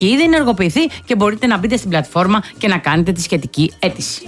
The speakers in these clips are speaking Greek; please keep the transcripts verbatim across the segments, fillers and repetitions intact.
ήδη ενεργοποιηθεί και μπορείτε να μπείτε στην πλατφόρμα και να κάνετε τη σχετική αίτηση.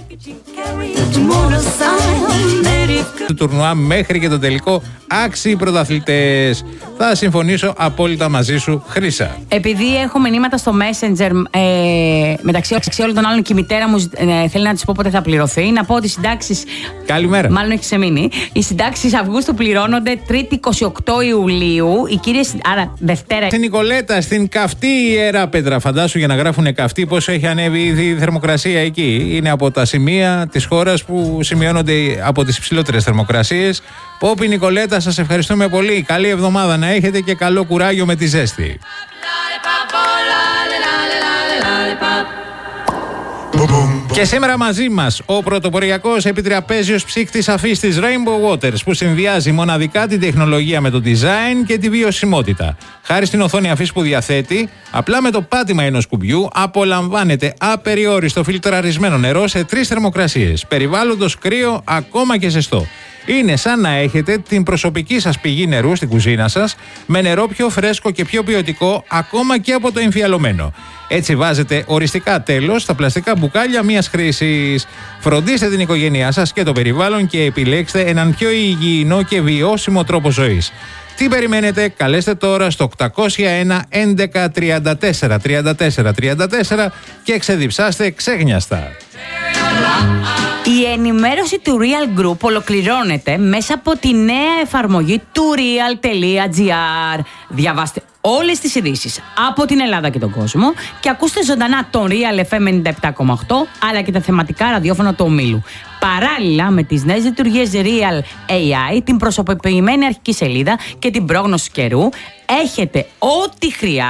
Του τουρνουά μέχρι και το τελικό, άξιοι πρωταθλητές. Θα συμφωνήσω απόλυτα μαζί σου, Χρύσα. Επειδή έχω μηνύματα στο Messenger ε, μεταξύ όλων των άλλων και η μητέρα μου ε, θέλει να της πω πότε θα πληρωθεί, να πω ότι οι συντάξεις. Καλημέρα. Μάλλον έχει ξεμείνει. Οι συντάξεις Αυγούστου πληρώνονται Τρίτη είκοσι οκτώ Ιουλίου. Οι κύριες. Άρα Δευτέρα. Στην Νικολέτα, στην καυτή Ιεράπετρα. Φαντάσου για να γράφουν καυτή πόσο έχει ανέβει ήδη η θερμοκρασία εκεί. Είναι από τα σημεία της χώρας που σημειώνονται από τις υψηλότερες θερμοκρασίες. Πόπι Νικολέτα, σας ευχαριστούμε πολύ. Καλή εβδομάδα να έχετε και καλό κουράγιο με τη ζέστη. Και σήμερα μαζί μας ο πρωτοποριακός επιτραπέζιος ψύκτης αφής της Rainbow Waters, που συνδυάζει μοναδικά την τεχνολογία με το design και τη βιωσιμότητα. Χάρη στην οθόνη αφής που διαθέτει, απλά με το πάτημα ενός κουμπιού απολαμβάνετε απεριόριστο φιλτραρισμένο νερό σε τρεις θερμοκρασίες, περιβάλλοντος κρύο ακόμα και ζεστό. Είναι σαν να έχετε την προσωπική σας πηγή νερού στην κουζίνα σας, με νερό πιο φρέσκο και πιο ποιοτικό ακόμα και από το εμφιαλωμένο. Έτσι βάζετε οριστικά τέλος στα πλαστικά μπουκάλια μιας χρήσης. Φροντίστε την οικογένειά σας και το περιβάλλον και επιλέξτε έναν πιο υγιεινό και βιώσιμο τρόπο ζωής. Τι περιμένετε, καλέστε τώρα στο οκτακόσια ένα έντεκα τριάντα τέσσερα τριάντα τέσσερα τριάντα τέσσερα και ξεδιψάστε ξέγνιαστα. Η ενημέρωση του Real Group ολοκληρώνεται μέσα από τη νέα εφαρμογή του real.gr. Διαβάστε όλες τις ειδήσεις από την Ελλάδα και τον κόσμο και ακούστε ζωντανά τον Real εφ εμ ενενήντα επτά κόμμα οκτώ αλλά και τα θεματικά ραδιόφωνα του ομίλου. Παράλληλα με τις νέες λειτουργίες Real έι άι, την προσωποποιημένη αρχική σελίδα και την πρόγνωση καιρού, έχετε ό,τι χρειάζεται